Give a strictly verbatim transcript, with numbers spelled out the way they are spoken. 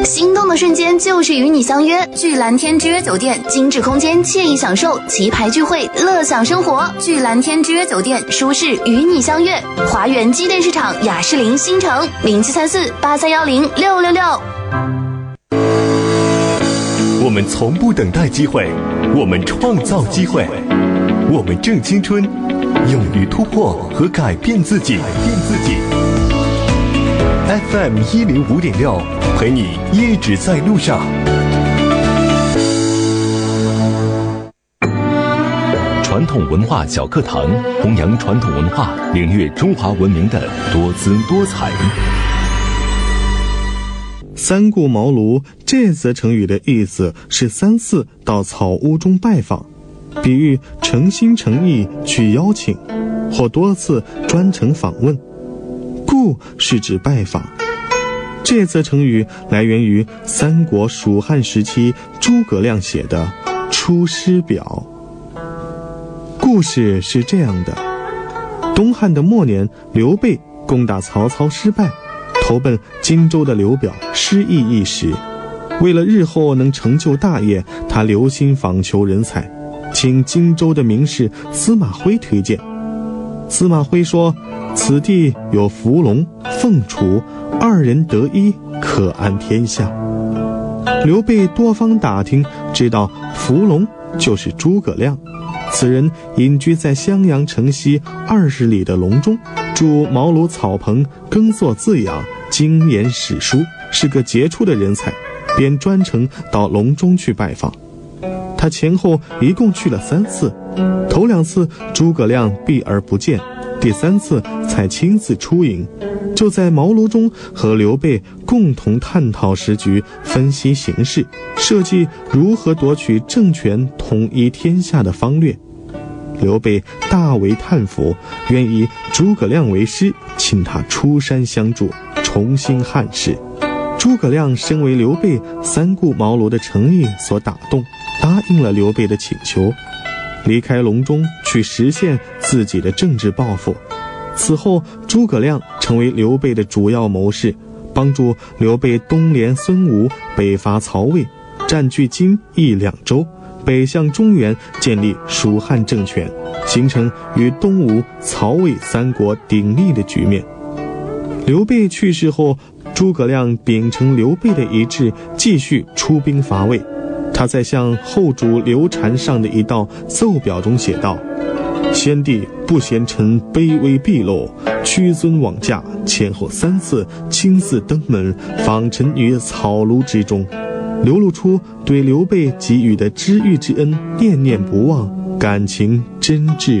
心动的瞬间就是与你相约，聚蓝天之约酒店，精致空间，惬意享受，棋牌聚会，乐享生活。聚蓝天之约酒店，舒适与你相约。华园机电市场雅士林新城零七三四八三幺零六六六。 我们从不等待机会，我们创造机会，我们正青春，勇于突破和改变自己。改变自己。F M 一零五点六，陪你一直在路上。传统文化小课堂，弘扬传统文化，领略中华文明的多姿多彩。 三顾茅庐这则成语的意思是三次到草屋中拜访，比喻诚心诚意去邀请，或多次专程访问。顾是指拜访。这则成语来源于三国蜀汉时期诸葛亮写的《出师表》。故事是这样的：东汉的末年，刘备攻打曹操失败，投奔荆州的刘表失意一时，为了日后能成就大业，他留心访求人才，请荆州的名士司马徽推荐。司马徽说，此地有伏龙、凤雏，二人得一，可安天下。刘备多方打听，知道伏龙就是诸葛亮，此人隐居在襄阳城西二十里的隆中，住茅庐草棚，耕作自养，精研史书，是个杰出的人才，便专程到隆中去拜访。他前后一共去了三次，头两次诸葛亮避而不见，第三次才亲自出营，就在茅庐中和刘备共同探讨时局，分析形势，设计如何夺取政权，统一天下的方略。刘备大为叹服，愿以诸葛亮为师，请他出山相助，重兴汉室。诸葛亮身为刘备三顾茅庐的诚意所打动，答应了刘备的请求，离开隆中去实现自己的政治抱负。此后诸葛亮成为刘备的主要谋士，帮助刘备东连孙吴，北伐曹魏，占据今益两州，北向中原，建立蜀汉政权，形成与东吴、曹魏三国鼎立的局面。刘备去世后，诸葛亮秉承刘备的遗志，继续出兵伐魏。他在向后主刘禅上的一道奏表中写道：先帝不嫌臣卑微鄙陋，屈尊往驾，前后三次亲自登门访臣于草庐之中，流露出对刘备给予的知遇之恩念念不忘，感情真挚